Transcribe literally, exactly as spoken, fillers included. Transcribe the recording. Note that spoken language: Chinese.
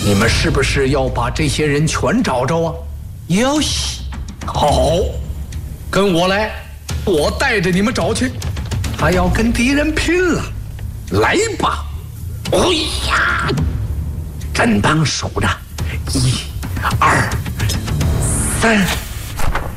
你们是不是要把这些人全找着啊？ 有戏。 好，跟我来，我带着你们找去。还要跟敌人拼了，来吧！哎呀，振邦数着，一、二、三。